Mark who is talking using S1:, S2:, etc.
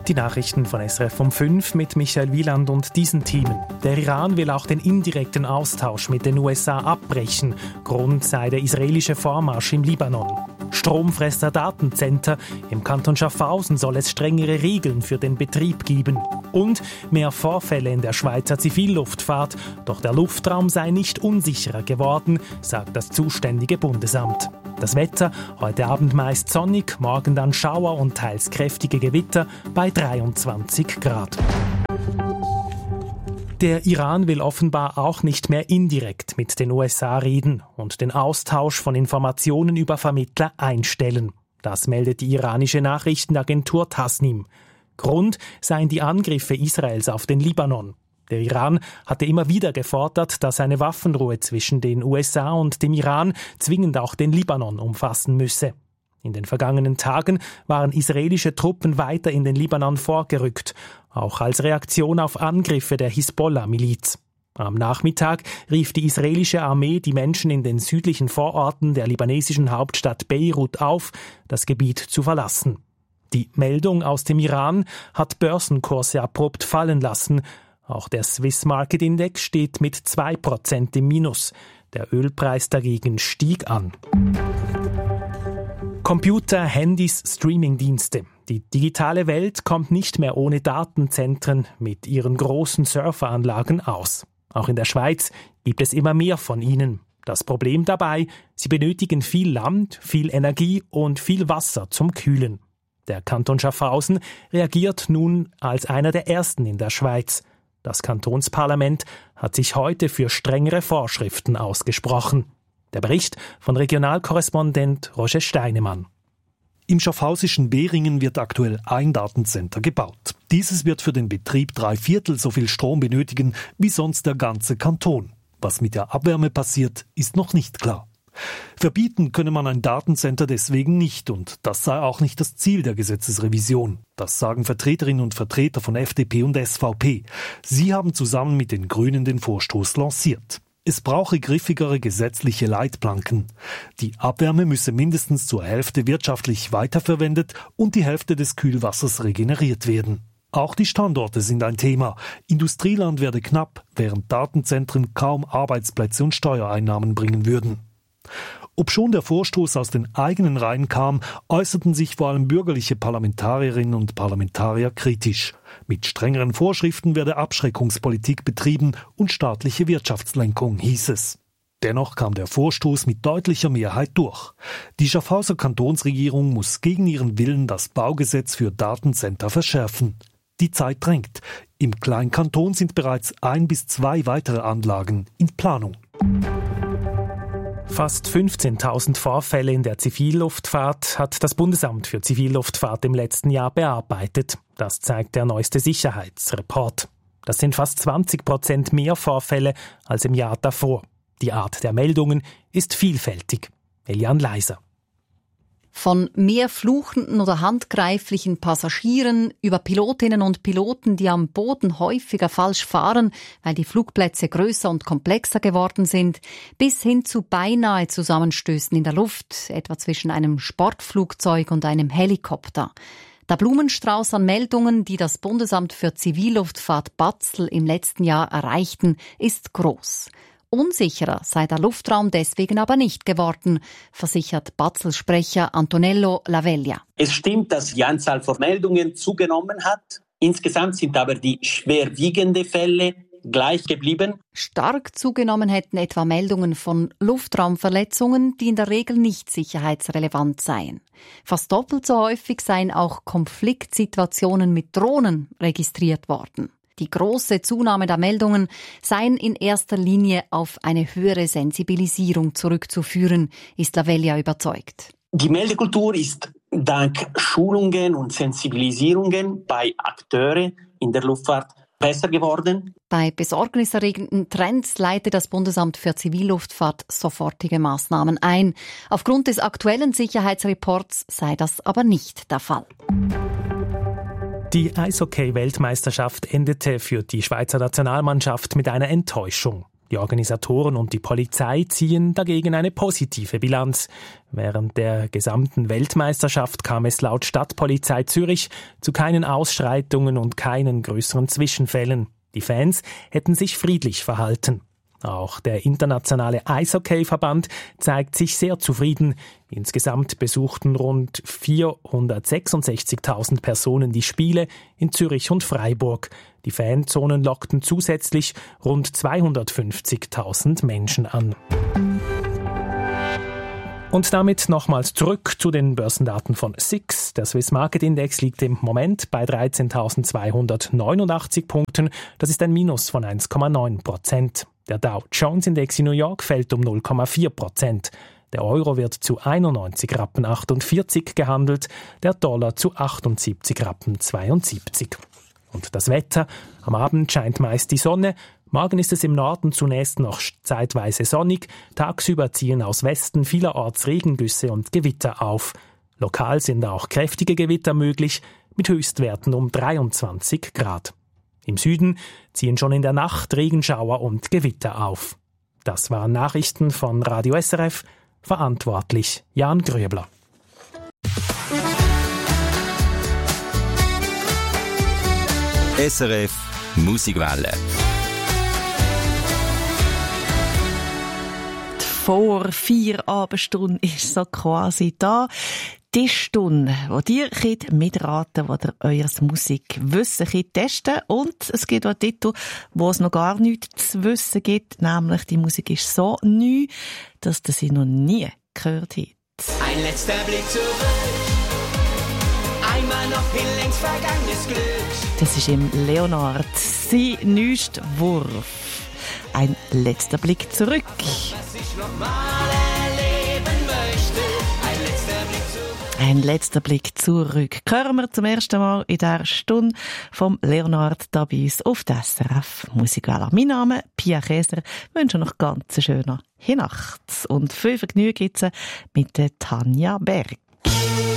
S1: Die Nachrichten von SRF um 5 mit Michael Wieland und diesen Themen. Der Iran will auch den indirekten Austausch mit den USA abbrechen. Grund sei der israelische Vormarsch im Libanon. Stromfresser Datencenter. Im Kanton Schaffhausen soll es strengere Regeln für den Betrieb geben. Und mehr Vorfälle in der Schweizer Zivilluftfahrt. Doch der Luftraum sei nicht unsicherer geworden, sagt das zuständige Bundesamt. Das Wetter, heute Abend meist sonnig, morgen dann Schauer und teils kräftige Gewitter bei 23 Grad. Der Iran will offenbar auch nicht mehr indirekt mit den USA reden und den Austausch von Informationen über Vermittler einstellen. Das meldet die iranische Nachrichtenagentur Tasnim. Grund seien die Angriffe Israels auf den Libanon. Der Iran hatte immer wieder gefordert, dass eine Waffenruhe zwischen den USA und dem Iran zwingend auch den Libanon umfassen müsse. In den vergangenen Tagen waren israelische Truppen weiter in den Libanon vorgerückt, auch als Reaktion auf Angriffe der Hisbollah-Miliz. Am Nachmittag rief die israelische Armee die Menschen in den südlichen Vororten der libanesischen Hauptstadt Beirut auf, das Gebiet zu verlassen. Die Meldung aus dem Iran hat Börsenkurse abrupt fallen lassen. Auch der Swiss Market Index steht mit 2% im Minus. Der Ölpreis dagegen stieg an. Computer, Handys, Streamingdienste. Die digitale Welt kommt nicht mehr ohne Datenzentren mit ihren großen Surferanlagen aus. Auch in der Schweiz gibt es immer mehr von ihnen. Das Problem dabei, sie benötigen viel Land, viel Energie und viel Wasser zum Kühlen. Der Kanton Schaffhausen reagiert nun als einer der ersten in der Schweiz. Das Kantonsparlament hat sich heute für strengere Vorschriften ausgesprochen. Der Bericht von Regionalkorrespondent Roger Steinemann.
S2: Im schaffhausischen Behringen wird aktuell ein Datencenter gebaut. Dieses wird für den Betrieb 3/4 so viel Strom benötigen wie sonst der ganze Kanton. Was mit der Abwärme passiert, ist noch nicht klar. Verbieten könne man ein Datencenter deswegen nicht und das sei auch nicht das Ziel der Gesetzesrevision. Das sagen Vertreterinnen und Vertreter von FDP und SVP. Sie haben zusammen mit den Grünen den Vorstoß lanciert. Es brauche griffigere gesetzliche Leitplanken. Die Abwärme müsse mindestens zur Hälfte wirtschaftlich weiterverwendet und die Hälfte des Kühlwassers regeneriert werden. Auch die Standorte sind ein Thema. Industrieland werde knapp, während Datenzentren kaum Arbeitsplätze und Steuereinnahmen bringen würden. Obschon der Vorstoß aus den eigenen Reihen kam, äußerten sich vor allem bürgerliche Parlamentarierinnen und Parlamentarier kritisch. Mit strengeren Vorschriften werde Abschreckungspolitik betrieben und staatliche Wirtschaftslenkung, hieß es. Dennoch kam der Vorstoß mit deutlicher Mehrheit durch. Die Schaffhauser Kantonsregierung muss gegen ihren Willen das Baugesetz für Datencenter verschärfen. Die Zeit drängt. Im Kleinkanton sind bereits 1 bis 2 weitere Anlagen in Planung.
S1: Fast 15.000 Vorfälle in der Zivilluftfahrt hat das Bundesamt für Zivilluftfahrt im letzten Jahr bearbeitet. Das zeigt der neueste Sicherheitsreport. Das sind fast 20% mehr Vorfälle als im Jahr davor. Die Art der Meldungen ist vielfältig. Elian Leiser.
S3: Von mehr fluchenden oder handgreiflichen Passagieren über Pilotinnen und Piloten, die am Boden häufiger falsch fahren, weil die Flugplätze größer und komplexer geworden sind, bis hin zu beinahe Zusammenstößen in der Luft, etwa zwischen einem Sportflugzeug und einem Helikopter. Der Blumenstrauß an Meldungen, die das Bundesamt für Zivilluftfahrt Batzl im letzten Jahr erreichten, ist groß. Unsicherer sei der Luftraum deswegen aber nicht geworden, versichert Batzl-Sprecher Antonello Laveglia.
S4: Es stimmt, dass die Anzahl von Meldungen zugenommen hat. Insgesamt sind aber die schwerwiegenden Fälle gleich geblieben.
S3: Stark zugenommen hätten etwa Meldungen von Luftraumverletzungen, die in der Regel nicht sicherheitsrelevant seien. Fast doppelt so häufig seien auch Konfliktsituationen mit Drohnen registriert worden. Die große Zunahme der Meldungen seien in erster Linie auf eine höhere Sensibilisierung zurückzuführen, ist Laveglia überzeugt.
S4: Die Meldekultur ist dank Schulungen und Sensibilisierungen bei Akteuren in der Luftfahrt besser geworden.
S3: Bei besorgniserregenden Trends leitet das Bundesamt für Zivilluftfahrt sofortige Maßnahmen ein. Aufgrund des aktuellen Sicherheitsreports sei das aber nicht der Fall.
S1: Die Eishockey-Weltmeisterschaft endete für die Schweizer Nationalmannschaft mit einer Enttäuschung. Die Organisatoren und die Polizei ziehen dagegen eine positive Bilanz. Während der gesamten Weltmeisterschaft kam es laut Stadtpolizei Zürich zu keinen Ausschreitungen und keinen größeren Zwischenfällen. Die Fans hätten sich friedlich verhalten. Auch der internationale Eishockey-Verband zeigt sich sehr zufrieden. Insgesamt besuchten rund 466.000 Personen die Spiele in Zürich und Freiburg. Die Fanzonen lockten zusätzlich rund 250.000 Menschen an. Und damit nochmals zurück zu den Börsendaten von SIX. Der Swiss Market Index liegt im Moment bei 13.289 Punkten. Das ist ein Minus von 1,9%. Der Dow Jones Index in New York fällt um 0,4%. Der Euro wird zu 91,48 Rappen gehandelt, der Dollar zu 78,72 Rappen. Und das Wetter? Am Abend scheint meist die Sonne. Morgen ist es im Norden zunächst noch zeitweise sonnig. Tagsüber ziehen aus Westen vielerorts Regengüsse und Gewitter auf. Lokal sind auch kräftige Gewitter möglich, mit Höchstwerten um 23 Grad. Im Süden ziehen schon in der Nacht Regenschauer und Gewitter auf. Das waren Nachrichten von Radio SRF. Verantwortlich Jan Gröbler.
S5: SRF Musikwelle.
S6: Vor 4 Abendstunden ist so quasi da. Die Stunde, wo ihr mitraten könnt, wo ihr euer Musikwissen testen könnt. Und es gibt auch einen Titel, wo es noch gar nichts zu wissen gibt. Nämlich, die Musik ist so neu, dass ihr sie noch nie gehört habt.
S7: Ein letzter Blick zurück. Einmal noch in längst vergangenes Glück.
S6: Das ist im Leonard, sein neuester Wurf. Ein letzter Blick zurück.
S7: Was ich noch mal erleben möchte. Ein letzter Blick zurück.
S6: Ein letzter Blick zurück. Hören wir zum ersten Mal in dieser Stunde vom Leonard da bei uns auf der SRF Musikwelle. Mein Name ist Pia Käser. Ich wünsche noch ganz schöne Nacht und viel Vergnügen mit der Tanja Berg.